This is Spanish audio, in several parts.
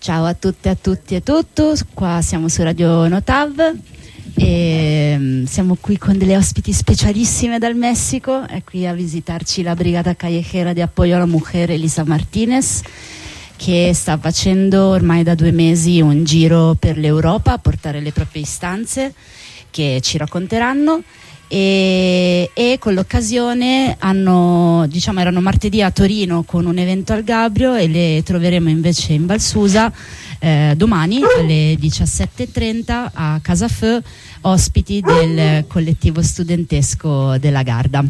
Ciao a tutte, a tutti e tutto, qua siamo su Radio Notav e siamo qui con delle ospiti specialissime dal Messico. È qui a visitarci la Brigata Callejera di Apoyo a la Mujer Elisa Martinez, che sta facendo ormai da 2 mesi un giro per l'Europa a portare le proprie istanze che ci racconteranno. E con l'occasione erano martedì a Torino con un evento al Gabrio e le troveremo invece in Valsusa domani alle 17:30 a Casa Feu, ospiti del collettivo studentesco della Garda.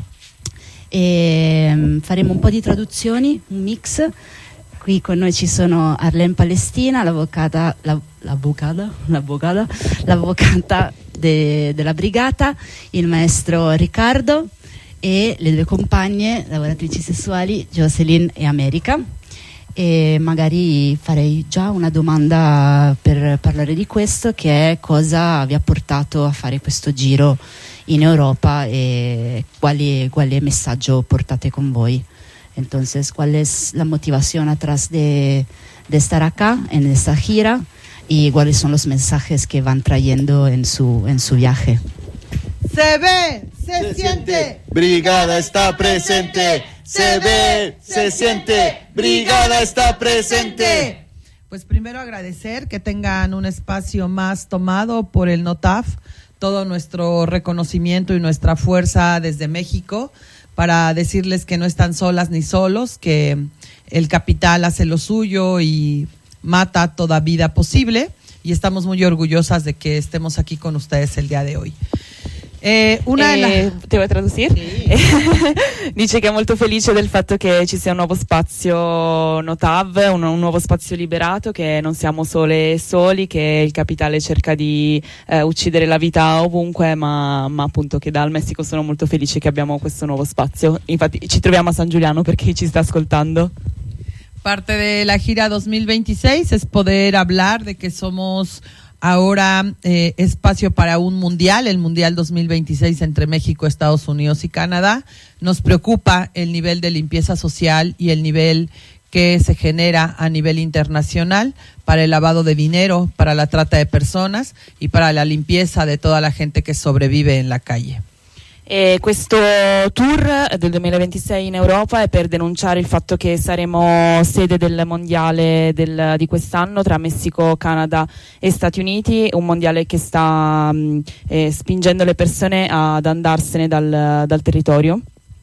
E faremo un po' di traduzioni, un mix. Qui con noi ci sono Arlene Palestina, l'avvocata della brigata, il maestro Riccardo e le 2 compagne lavoratrici sessuali Jocelyn e America. E magari farei già una domanda per parlare di questo, che è: cosa vi ha portato a fare questo giro in Europa e quale messaggio portate con voi? Entonces, ¿cuál es la motivación atrás de estar acá en esta gira y cuáles son los mensajes que van trayendo en su viaje? Se ve, se siente, Brigada está presente. Se ve, se siente, Brigada está presente. Pues primero agradecer que tengan un espacio más tomado por el NOTAF, todo nuestro reconocimiento y nuestra fuerza desde México, para decirles que no están solas ni solos, que el capital hace lo suyo y mata toda vida posible, y estamos muy orgullosas de que estemos aquí con ustedes el día de hoy. Devo tradurre? Sì. Dice che è molto felice del fatto che ci sia un nuovo spazio Notav, un nuovo spazio liberato, che non siamo sole e soli, che il capitale cerca di uccidere la vita ovunque, ma appunto che dal Messico sono molto felice che abbiamo questo nuovo spazio. Infatti ci troviamo a San Giuliano perché ci sta ascoltando. Parte de la gira 2026 es poder hablar de que somos ahora espacio para un mundial, el Mundial 2026 entre México, Estados Unidos y Canadá. Nos preocupa el nivel de limpieza social y el nivel que se genera a nivel internacional para el lavado de dinero, para la trata de personas y para la limpieza de toda la gente que sobrevive en la calle. E questo tour del 2026 in Europa è per denunciare il fatto che saremo sede del mondiale di quest'anno tra Messico, Canada e Stati Uniti, un mondiale che sta spingendo le persone ad andarsene dal territorio.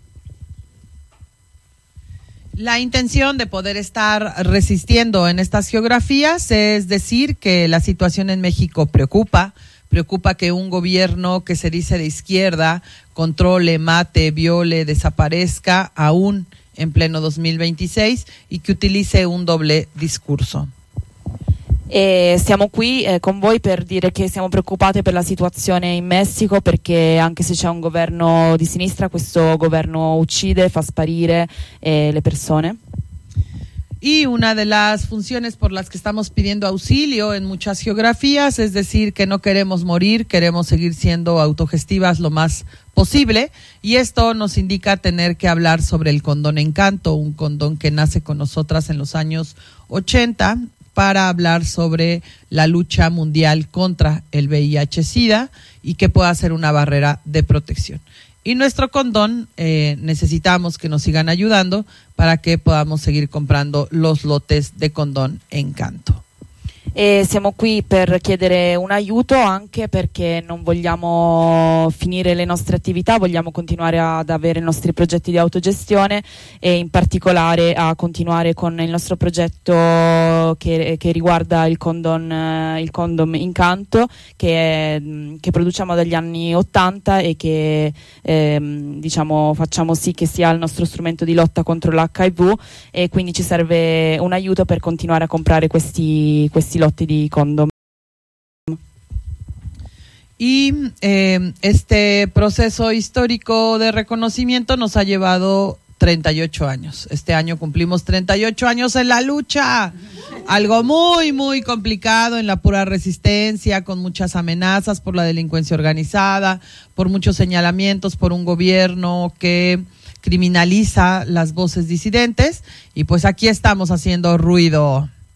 La intención de poder estar resistiendo en estas geografías es decir que la situación en México preocupa que un gobierno que se dice de izquierda controle, mate, viole, desaparezca aún en pleno 2026 y que utilice un doble discurso. E siamo qui con voi per dire che siamo preoccupate per la situazione in Messico, perché anche se c'è un governo di sinistra, questo governo uccide, fa sparire le persone. Y una de las funciones por las que estamos pidiendo auxilio en muchas geografías es decir que no queremos morir, queremos seguir siendo autogestivas lo más posible, y esto nos indica tener que hablar sobre el condón Encanto, un condón que nace con nosotras en los años 80 para hablar sobre la lucha mundial contra el VIH-Sida y que pueda ser una barrera de protección. Y nuestro condón necesitamos que nos sigan ayudando para que podamos seguir comprando los lotes de condón Encanto. E siamo qui per chiedere un aiuto, anche perché non vogliamo finire le nostre attività, vogliamo continuare ad avere i nostri progetti di autogestione e in particolare a continuare con il nostro progetto che riguarda il condom Incanto, che produciamo dagli anni 80 e che facciamo sì che sia il nostro strumento di lotta contro l'HIV, e quindi ci serve un aiuto per continuare a comprare questi lotti di condom. Y este proceso histórico de reconocimiento nos ha llevado 38 años. Este año cumplimos 38 años en la lucha. Algo muy, muy complicado, en la pura resistencia, con muchas amenazas por la delincuencia organizada, por muchos señalamientos, por un gobierno que criminaliza las voces disidentes. Y pues aquí estamos haciendo ruido.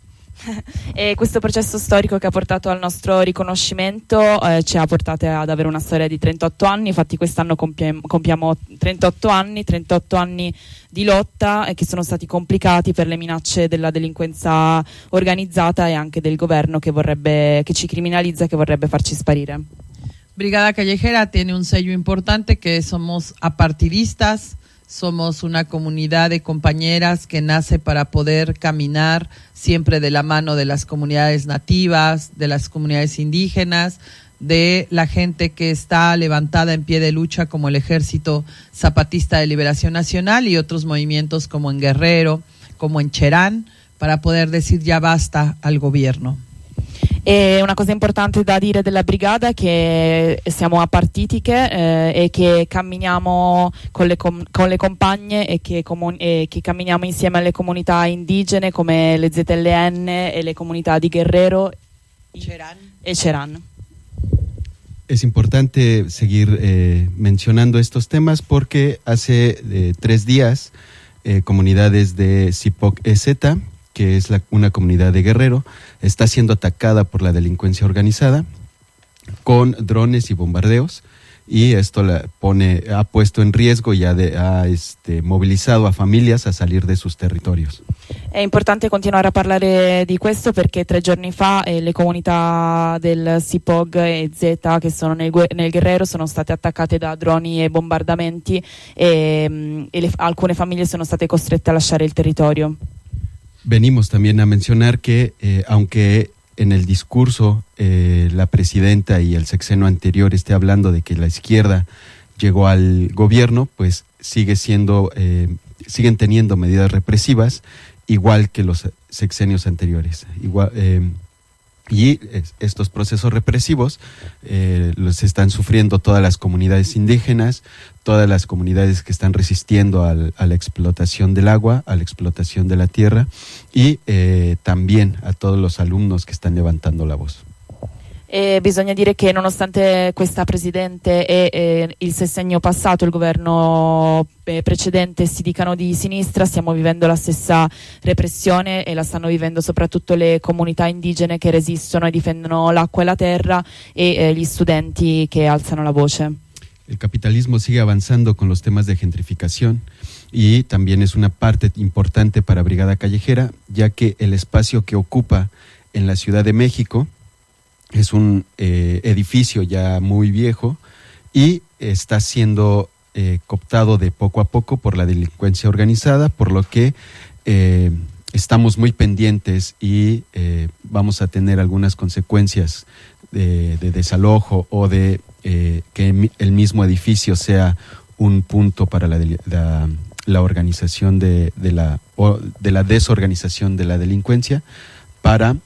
Questo processo storico che ha portato al nostro riconoscimento ci ha portate ad avere una storia di 38 anni, infatti quest'anno compiamo 38 anni di lotta che sono stati complicati per le minacce della delinquenza organizzata e anche del governo che ci criminalizza, che vorrebbe farci sparire. Brigada Callejera tiene un sello importante que somos apartidistas. Somos una comunidad de compañeras que nace para poder caminar siempre de la mano de las comunidades nativas, de las comunidades indígenas, de la gente que está levantada en pie de lucha como el Ejército Zapatista de Liberación Nacional y otros movimientos como en Guerrero, como en Cherán, para poder decir ya basta al gobierno. Una cosa importante da dire della brigata è che siamo apartitiche e che camminiamo con le compagne e che camminiamo insieme alle comunità indigene come le ZLN e le comunità di Guerrero e Cherán. Es importante seguir mencionando estos temas porque hace 3 días comunidades de CIPOC-EZ, que es una comunidad de Guerrero, está siendo atacada por la delincuencia organizada con drones y bombardeos, y esto ha puesto en riesgo y ha movilizado a familias a salir de sus territorios. È importante continuare a parlare di questo perché 3 giorni fa le comunità del SIPOG e Z che sono nel Guerrero sono state attaccate da droni e bombardamenti e alcune famiglie sono state costrette a lasciare il territorio. Venimos también a mencionar que aunque en el discurso la presidenta y el sexenio anterior esté hablando de que la izquierda llegó al gobierno, pues siguen teniendo medidas represivas igual que los sexenios anteriores. Estos procesos represivos los están sufriendo todas las comunidades indígenas, todas las comunidades que están resistiendo a la explotación del agua, a la explotación de la tierra, y también a todos los alumnos que están levantando la voz. Bisogna dire che nonostante questa presidente e il sessennio passato, il governo precedente si dicano di sinistra, stiamo vivendo la stessa repressione e la stanno vivendo soprattutto le comunità indigene che resistono e difendono l'acqua e la terra e gli studenti che alzano la voce. El capitalismo sigue avanzando con los temas de gentrificación y también es una parte importante para Brigada Callejera, ya que el espacio que ocupa en la Ciudad de México es un edificio ya muy viejo y está siendo cooptado de poco a poco por la delincuencia organizada, por lo que estamos muy pendientes y vamos a tener algunas consecuencias de desalojo o de que el mismo edificio sea un punto para la organización de la desorganización de la delincuencia para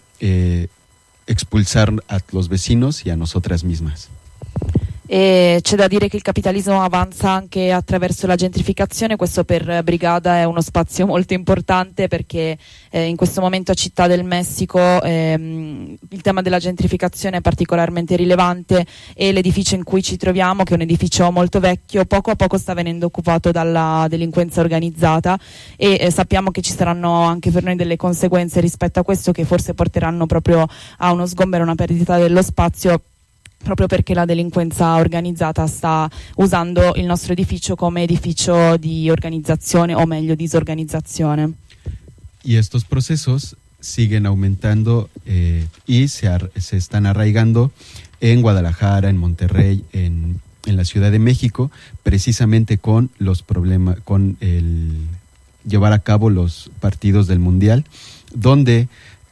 expulsar a los vecinos y a nosotras mismas. C'è da dire che il capitalismo avanza anche attraverso la gentrificazione. Questo per Brigada è uno spazio molto importante perché in questo momento a Città del Messico il tema della gentrificazione è particolarmente rilevante e l'edificio in cui ci troviamo, che è un edificio molto vecchio, poco a poco sta venendo occupato dalla delinquenza organizzata e sappiamo che ci saranno anche per noi delle conseguenze rispetto a questo, che forse porteranno proprio a uno sgombero, una perdita dello spazio, proprio perché la delinquenza organizzata sta usando il nostro edificio come edificio di organizzazione, o meglio disorganizzazione. Y estos procesos siguen aumentando y se están arraigando en Guadalajara, en Monterrey, en la Ciudad de México, precisamente con los problemas, con el llevar a cabo los partidos del Mundial, donde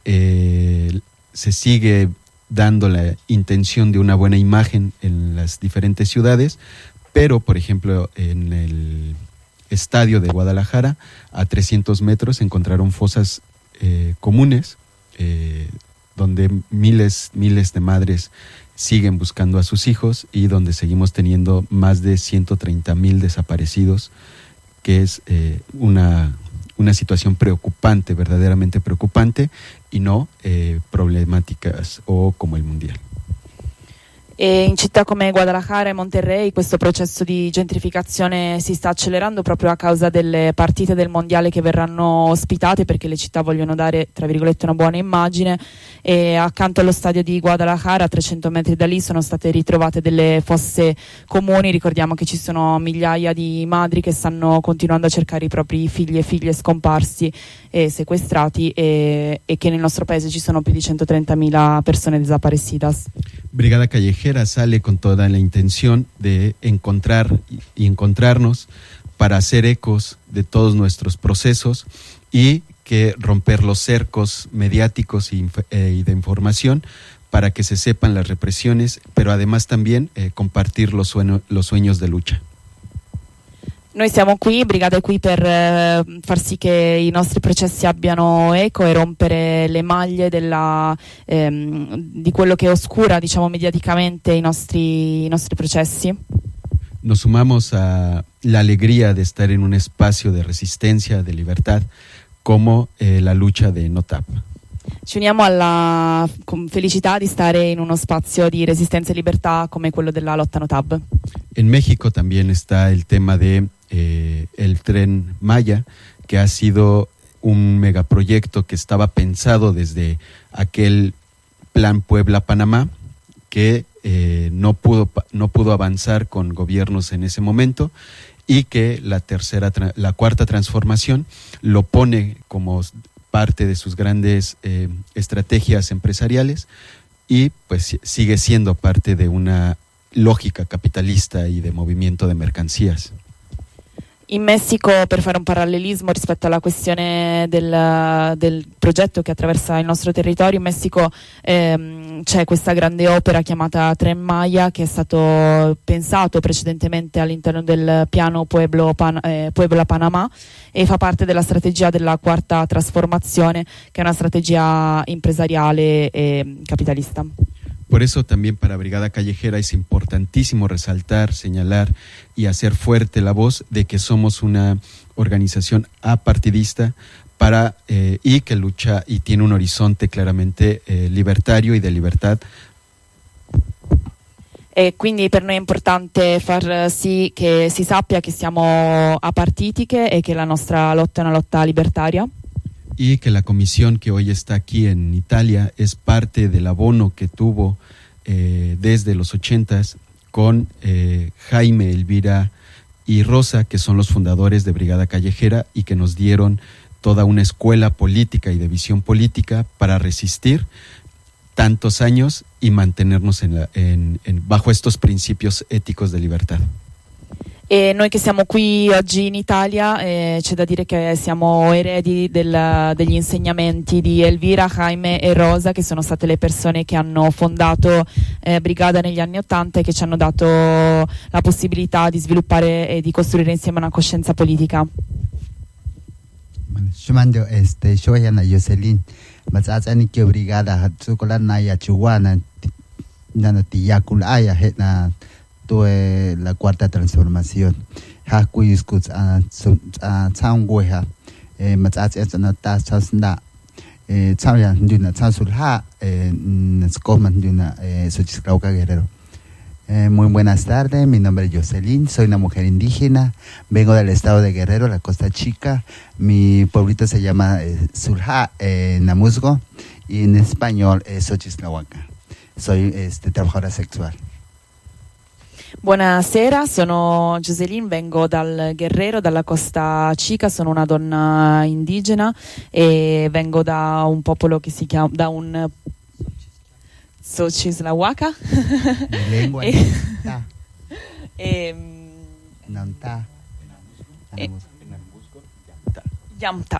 se sigue dando la intención de una buena imagen en las diferentes ciudades, pero por ejemplo en el estadio de Guadalajara a 300 metros encontraron fosas comunes donde miles de madres siguen buscando a sus hijos y donde seguimos teniendo más de 130,000 desaparecidos, que es una situación preocupante, verdaderamente preocupante, y no problemáticas o como el Mundial. E in città come Guadalajara e Monterrey questo processo di gentrificazione si sta accelerando proprio a causa delle partite del mondiale che verranno ospitate, perché le città vogliono dare, tra virgolette, una buona immagine. E accanto allo stadio di Guadalajara, a 300 metri da lì, sono state ritrovate delle fosse comuni. Ricordiamo che ci sono migliaia di madri che stanno continuando a cercare i propri figli e figlie scomparsi e sequestrati, e che nel nostro paese ci sono più di 130.000 persone desaparecidas. Brigada Callejera sale con toda la intención de encontrar y encontrarnos para hacer ecos de todos nuestros procesos y que romper los cercos mediáticos y de información para que se sepan las represiones, pero además también compartir los sueños de lucha. Noi siamo qui, Brigada è qui per far sì che i nostri processi abbiano eco e rompere le maglie di quello che oscura, diciamo, mediaticamente i nostri processi. Nos sumamos a la alegría de estar en un espacio de resistencia, de libertad, como la lucha de NOTAV. Ci uniamo alla felicità di stare in uno spazio di resistenza e libertà come quello della lotta NOTAV. En México también está el tema de el Tren Maya, que ha sido un megaproyecto que estaba pensado desde aquel plan Puebla-Panamá, que no pudo avanzar con gobiernos en ese momento, y que la cuarta transformación lo pone como parte de sus grandes estrategias empresariales, y pues sigue siendo parte de una lógica capitalista y de movimiento de mercancías. In Messico, per fare un parallelismo rispetto alla questione del progetto che attraversa il nostro territorio, in Messico c'è questa grande opera chiamata Tren Maya, che è stato pensato precedentemente all'interno del piano Puebla-Panamá e fa parte della strategia della quarta trasformazione, che è una strategia empresariale e capitalista. Por eso también para Brigada Callejera es importantísimo resaltar, señalar y hacer fuerte la voz de que somos una organización apartidista y que lucha y tiene un horizonte claramente libertario y de libertad. E quindi per noi è importante far sì che si sappia che siamo apartitiche e che la nostra lotta è una lotta libertaria. Y que la comisión que hoy está aquí en Italia es parte del abono que tuvo desde los 80s con Jaime, Elvira y Rosa, que son los fundadores de Brigada Callejera y que nos dieron toda una escuela política y de visión política para resistir tantos años y mantenernos bajo estos principios éticos de libertad. E noi che siamo qui oggi in Italia c'è da dire che siamo eredi degli insegnamenti di Elvira, Jaime e Rosa, che sono state le persone che hanno fondato Brigada negli anni '80 e che ci hanno dato la possibilità di sviluppare e di costruire insieme una coscienza politica. Shumando shoyana Jocelyn matsani ke Brigada hatsukola ya chuwana nana tiyakulaya hetna la cuarta transformación. Hakuyiskuts tsangweha matsatsanata tsasna tsayan duna tsasulha skoman duna Xochitl Guerrero. Muy buenas tardes, mi nombre es Jocelyn, soy una mujer indígena, vengo del estado de Guerrero, la Costa Chica. Mi pueblito se llama Sulha Namusgo y en español es Xochitl. Soy trabajadora sexual. Buonasera, sono Jocelyn, vengo dal Guerrero, dalla Costa Chica, sono una donna indigena e vengo da un popolo che si chiama, da un Xochislahuaca. Lengua Yamta.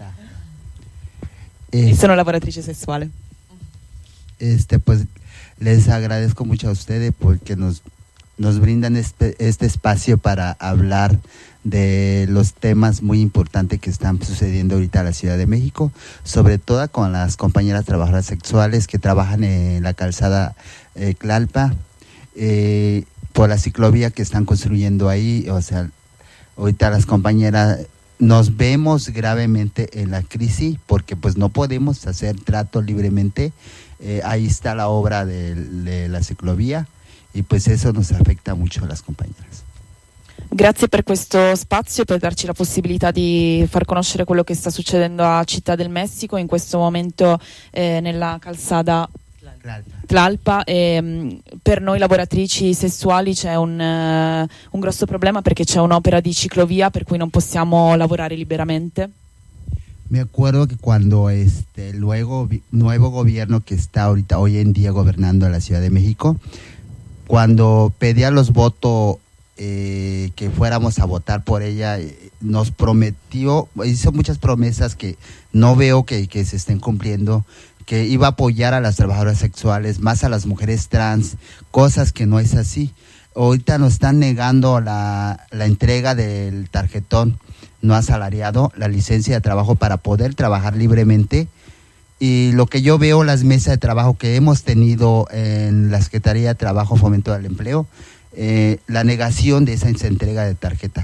Y sono lavoratrice sessuale. Pues les agradezco mucho a ustedes porque nos brindan este espacio para hablar de los temas muy importantes que están sucediendo ahorita en la Ciudad de México, sobre todo con las compañeras trabajadoras sexuales que trabajan en la calzada Tlalpa, por la ciclovía que están construyendo ahí. O sea, ahorita las compañeras nos vemos gravemente en la crisis porque pues no podemos hacer trato libremente. Ahí está la obra de la ciclovía y pues eso nos afecta mucho a las compañeras. Grazie per questo spazio e per darci la possibilità di far conoscere quello che sta succedendo a Città del Messico in questo momento nella calzada Tlalpa. Per noi lavoratrici sessuali c'è un grosso problema perché c'è un'opera di ciclovia per cui non possiamo lavorare liberamente. Me acuerdo que cuando el nuevo gobierno que está ahorita hoy en día gobernando la Ciudad de México, cuando pedía los votos que fuéramos a votar por ella, nos prometió, hizo muchas promesas que no veo que se estén cumpliendo, que iba a apoyar a las trabajadoras sexuales, más a las mujeres trans, cosas que no es así. Ahorita nos están negando la entrega del tarjetón no asalariado, la licencia de trabajo para poder trabajar libremente. Y lo que yo veo, las mesas de trabajo que hemos tenido en la Secretaría de Trabajo, Fomento del Empleo, la negación de esa entrega de tarjeta.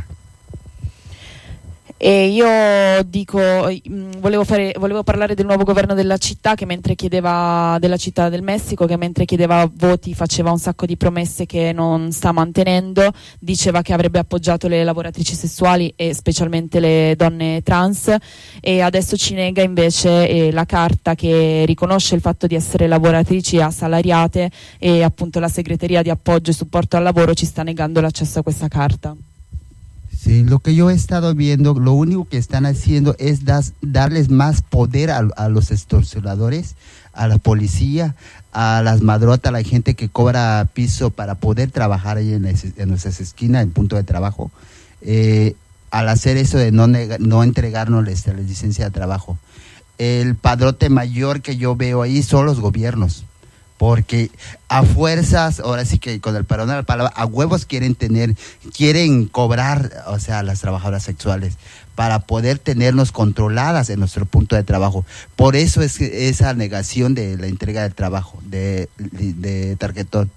Io dico, volevo parlare del nuovo governo della città che mentre chiedeva, della Città del Messico, che mentre chiedeva voti faceva un sacco di promesse che non sta mantenendo, diceva che avrebbe appoggiato le lavoratrici sessuali e specialmente le donne trans, e adesso ci nega invece la carta che riconosce il fatto di essere lavoratrici asalariate, e appunto la segreteria di appoggio e supporto al lavoro ci sta negando l'accesso a questa carta. Sí, lo que yo he estado viendo, lo único que están haciendo es darles más poder a los extorsionadores, a la policía, a las madrotas, a la gente que cobra piso para poder trabajar ahí en nuestras esquinas, en punto de trabajo. Al hacer eso de no entregarnos la licencia de trabajo. El padrote mayor que yo veo ahí son los gobiernos. Porque a fuerzas, ahora sí que con el perdón de la palabra, a huevos quieren cobrar, o sea, a las trabajadoras sexuales para poder tenernos controladas en nuestro punto de trabajo. Por eso es esa negación de la entrega del trabajo, de tarjetón.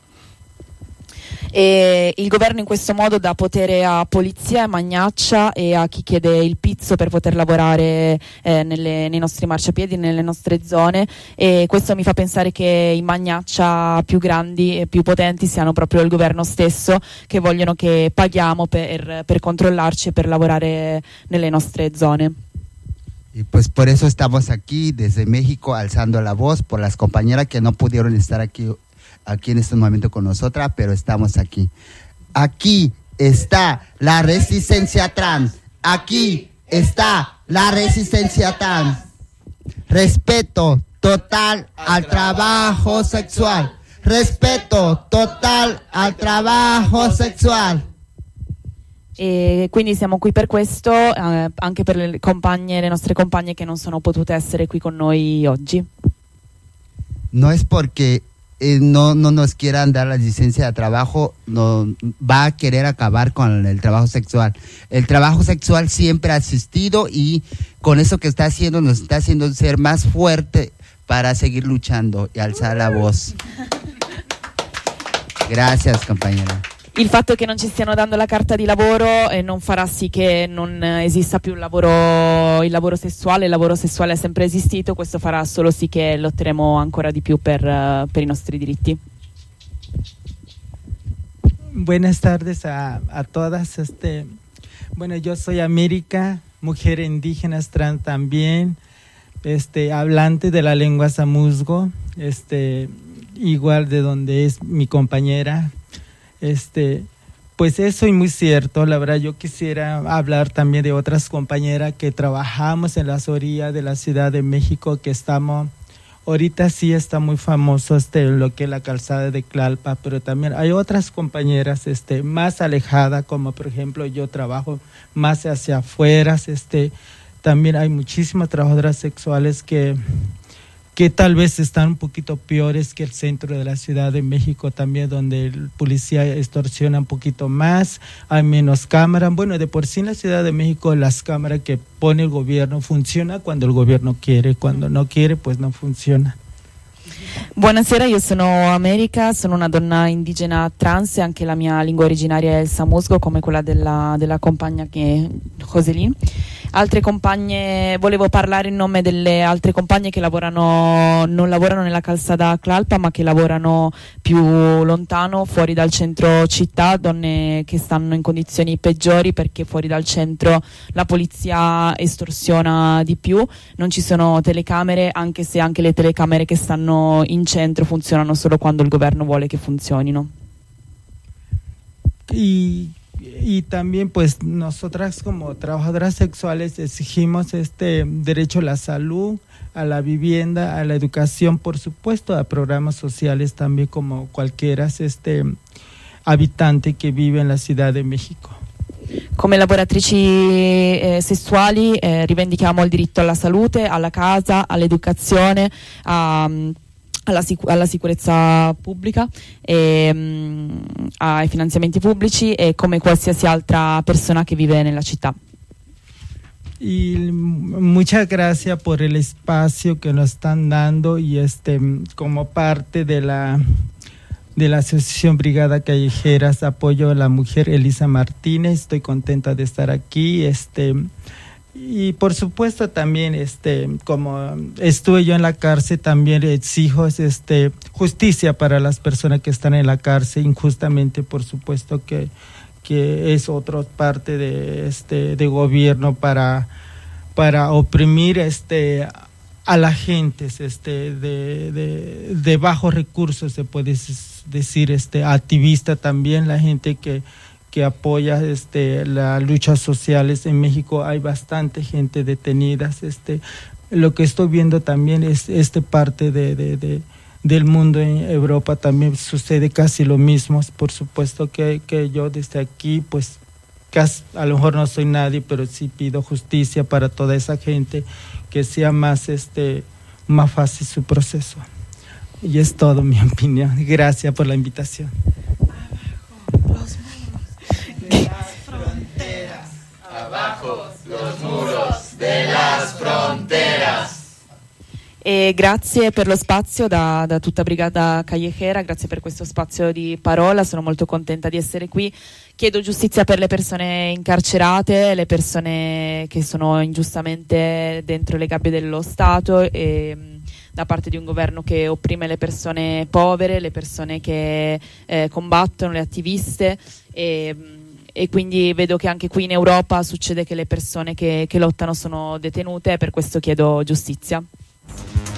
Il governo in questo modo dà potere a polizia, magnaccia e a chi chiede il pizzo per poter lavorare nei nostri marciapiedi, nelle nostre zone, e questo mi fa pensare che i magnaccia più grandi e più potenti siano proprio il governo stesso, che vogliono che paghiamo per controllarci e per lavorare nelle nostre zone. Y pues por eso estamos aquí desde México alzando la voz por las compañeras que no pudieron estar aquí en este momento con nosotras, pero estamos aquí. Aquí está la resistencia trans. Aquí está la resistencia trans. Respeto total al trabajo sexual. Respeto total al trabajo sexual. E quindi siamo qui per questo, anche per le nostre compagne che non sono potute essere qui con noi oggi. No es porque no nos quieran dar la licencia de trabajo, no va a querer acabar con el trabajo sexual. El trabajo sexual siempre ha existido y con eso que está haciendo nos está haciendo ser más fuerte para seguir luchando y alzar la voz. Gracias, compañera. Il fatto che non ci stiano dando la carta di lavoro non farà sì che non esista più il lavoro sessuale. Il lavoro sessuale è sempre esistito, questo farà solo sì che lotteremo ancora di più per i nostri diritti. Buenas tardes a todas. Bueno, yo soy América, mujer indígena trans también, hablante de la lengua samuzgo, igual de donde es mi compañera. Pues eso es muy cierto. La verdad, yo quisiera hablar también de otras compañeras que trabajamos en las orillas de la Ciudad de México, que estamos, ahorita sí está muy famoso lo que es la calzada de Tlalpa, pero también hay otras compañeras más alejadas, como por ejemplo yo trabajo más hacia afuera, también hay muchísimas trabajadoras sexuales que tal vez están un poquito peores que el centro de la Ciudad de México también, donde el policía extorsiona un poquito más, hay menos cámaras. Bueno, de por sí en la Ciudad de México las cámaras que pone el gobierno funcionan cuando el gobierno quiere, cuando no quiere pues no funciona. Buonasera, io sono America, sono una donna indigena trans e anche la mia lingua originaria è il samusgo, come quella della compagna che è Joselin. Altre compagne, volevo parlare in nome delle altre compagne che non lavorano nella calzada Clalpa, ma che lavorano più lontano, fuori dal centro città, donne che stanno in condizioni peggiori perché fuori dal centro la polizia estorsiona di più, non ci sono telecamere, anche se anche le telecamere che stanno in centro funzionano solo quando il governo vuole che funzionino. Y también pues nosotras como trabajadoras sexuales exigimos derecho a la salud, a la vivienda, a la educación, por supuesto a programas sociales también como cualquiera habitante che vive nella Ciudad de México. Come lavoratrici sessuali rivendichiamo il diritto alla salute, alla casa, all'educazione, alla sicurezza pubblica e ai finanziamenti pubblici e come qualsiasi altra persona che vive nella città. Y muchas gracias por el espacio que nos están dando y como parte de la Asociación Brigada Callejeras Apoyo a la Mujer Elisa Martínez. Estoy contenta de estar aquí. Y por supuesto también como estuve yo en la cárcel, también exijo justicia para las personas que están en la cárcel injustamente, por supuesto que es otra parte de gobierno para oprimir a la gente de bajos recursos, se puede decir, activista también, la gente que apoya las luchas sociales. En México hay bastante gente detenida. Lo que estoy viendo también es parte del mundo. En Europa también sucede casi lo mismo. Por supuesto que yo desde aquí pues a lo mejor no soy nadie, pero sí pido justicia para toda esa gente, que sea más fácil su proceso. Y es todo mi opinión. Gracias por la invitación. Abajo los muros de las fronteras. E grazie per lo spazio da tutta Brigata Callejera, grazie per questo spazio di parola, sono molto contenta di essere qui. Chiedo giustizia per le persone incarcerate, le persone che sono ingiustamente dentro le gabbie dello Stato e da parte di un governo che opprime le persone povere, le persone che combattono, le attiviste e quindi vedo che anche qui in Europa succede che le persone che lottano sono detenute e per questo chiedo giustizia.